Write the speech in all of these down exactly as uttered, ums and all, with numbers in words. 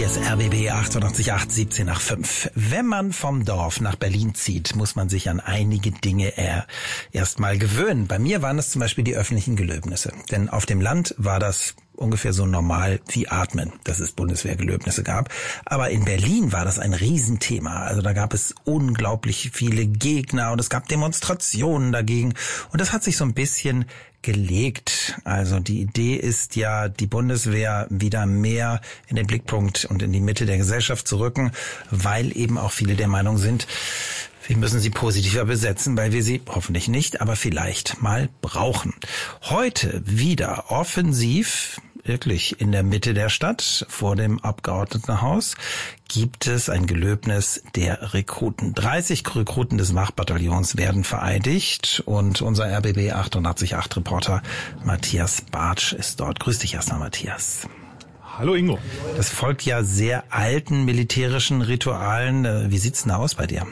Hier ist R B B achtundachtzig Komma acht, siebzehn nach fünf. Wenn man vom Dorf nach Berlin zieht, muss man sich an einige Dinge erst mal gewöhnen. Bei mir waren es zum Beispiel die öffentlichen Gelöbnisse. Denn auf dem Land war das ungefähr so normal wie Atmen, dass es Bundeswehrgelöbnisse gab. Aber in Berlin war das ein Riesenthema. Also da gab es unglaublich viele Gegner und es gab Demonstrationen dagegen. Und das hat sich so ein bisschen gelegt. Also die Idee ist ja, die Bundeswehr wieder mehr in den Blickpunkt und in die Mitte der Gesellschaft zu rücken, weil eben auch viele der Meinung sind, wir müssen sie positiver besetzen, weil wir sie hoffentlich nicht, aber vielleicht mal brauchen. Heute wieder offensiv, wirklich in der Mitte der Stadt, vor dem Abgeordnetenhaus, gibt es ein Gelöbnis der Rekruten. dreißig Rekruten des Wachbataillons werden vereidigt und unser R B B achtundachtzig Komma acht Reporter Matthias Bartsch ist dort. Grüß dich erstmal, Matthias. Hallo Ingo. Das folgt ja sehr alten militärischen Ritualen. Wie sieht's denn aus bei dir?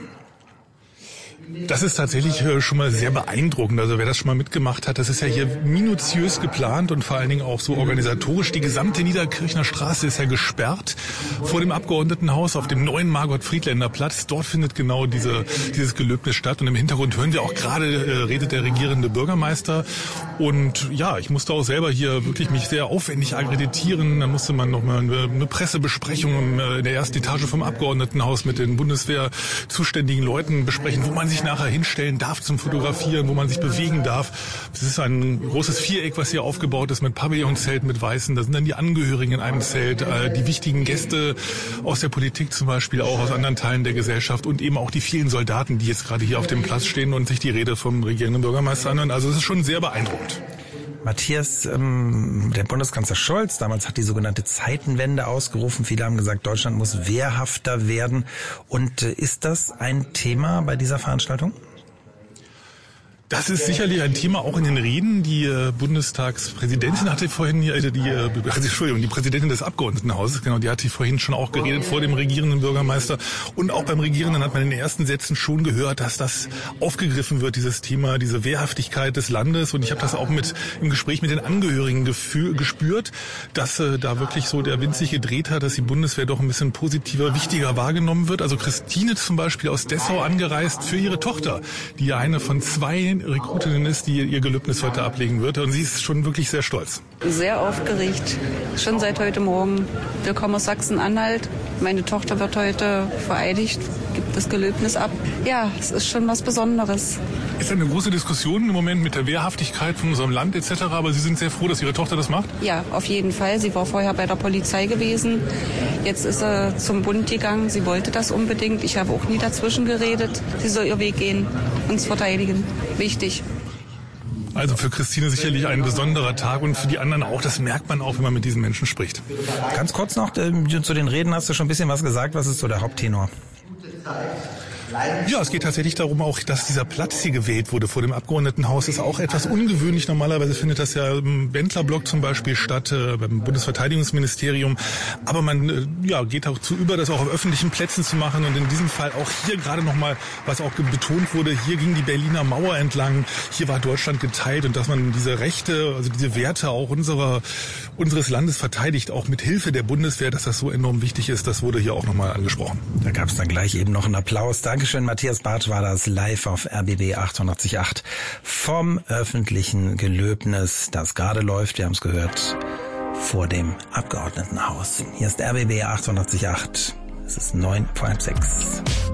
Das ist tatsächlich schon mal sehr beeindruckend. Also wer das schon mal mitgemacht hat, das ist ja hier minutiös geplant und vor allen Dingen auch so organisatorisch. Die gesamte Niederkirchner Straße ist ja gesperrt vor dem Abgeordnetenhaus auf dem neuen Margot-Friedländer Platz. Dort findet genau diese, dieses Gelöbnis statt. Und im Hintergrund hören wir auch gerade, äh, redet der regierende Bürgermeister. Und ja, ich musste auch selber hier wirklich mich sehr aufwendig akkreditieren. Dann musste man nochmal eine, eine Pressebesprechung in der ersten Etage vom Abgeordnetenhaus mit den Bundeswehr zuständigen Leuten besprechen, wo man sich nachher hinstellen darf zum Fotografieren, wo man sich bewegen darf. Das ist ein großes Viereck, was hier aufgebaut ist mit Pavillonzelten, mit Weißen. Da sind dann die Angehörigen in einem Zelt, die wichtigen Gäste aus der Politik zum Beispiel, auch aus anderen Teilen der Gesellschaft und eben auch die vielen Soldaten, die jetzt gerade hier auf dem Platz stehen und sich die Rede vom regierenden Bürgermeister anhören. Also es ist schon sehr beeindruckend. Matthias, ähm, der Bundeskanzler Scholz damals hat die sogenannte Zeitenwende ausgerufen. Viele haben gesagt, Deutschland muss wehrhafter werden. Und äh, ist das ein Thema bei dieser Veranstaltung? Das ist sicherlich ein Thema auch in den Reden. Die äh, Bundestagspräsidentin hatte vorhin hier, also die, äh, Entschuldigung, die Präsidentin des Abgeordnetenhauses, genau, die hatte vorhin schon auch geredet vor dem regierenden Bürgermeister. Und auch beim Regierenden hat man in den ersten Sätzen schon gehört, dass das aufgegriffen wird, dieses Thema, diese Wehrhaftigkeit des Landes. Und ich habe das auch mit im Gespräch mit den Angehörigen gefühl, gespürt, dass äh, da wirklich so der Wind sich gedreht hat, dass die Bundeswehr doch ein bisschen positiver, wichtiger wahrgenommen wird. Also Christine zum Beispiel aus Dessau angereist für ihre Tochter, die ja eine von zwei Rekrutinnen ist, die ihr Gelöbnis heute ablegen wird. Und sie ist schon wirklich sehr stolz. Sehr aufgeregt. Schon seit heute Morgen. Wir kommen aus Sachsen-Anhalt. Meine Tochter wird heute vereidigt, gibt das Gelöbnis ab. Ja, es ist schon was Besonderes. Ist eine große Diskussion im Moment mit der Wehrhaftigkeit von unserem Land et cetera. Aber Sie sind sehr froh, dass Ihre Tochter das macht? Ja, auf jeden Fall. Sie war vorher bei der Polizei gewesen. Jetzt ist sie zum Bund gegangen. Sie wollte das unbedingt. Ich habe auch nie dazwischen geredet. Sie soll ihr Weg gehen, uns verteidigen. Wichtig. Also für Christine sicherlich ein besonderer Tag und für die anderen auch. Das merkt man auch, wenn man mit diesen Menschen spricht. Ganz kurz noch, äh, zu den Reden hast du schon ein bisschen was gesagt. Was ist so der Haupttenor? Ja, es geht tatsächlich darum auch, dass dieser Platz hier gewählt wurde vor dem Abgeordnetenhaus. Ist auch etwas ungewöhnlich. Normalerweise findet das ja im Bendlerblock zum Beispiel statt, äh, beim Bundesverteidigungsministerium. Aber man äh, ja, geht auch zu über, das auch auf öffentlichen Plätzen zu machen. Und in diesem Fall auch hier gerade nochmal, was auch betont wurde, hier ging die Berliner Mauer entlang. Hier war Deutschland geteilt und dass man diese Rechte, also diese Werte auch unserer, unseres Landes verteidigt, auch mit Hilfe der Bundeswehr, dass das so enorm wichtig ist, das wurde hier auch nochmal angesprochen. Da gab es dann gleich eben noch einen Applaus. Dankeschön, Matthias Bartsch war das live auf R B B achtundachtzig Komma acht vom öffentlichen Gelöbnis, das gerade läuft, wir haben es gehört, vor dem Abgeordnetenhaus. Hier ist R B B achtundachtzig Komma acht, es ist neun vor halb sechs.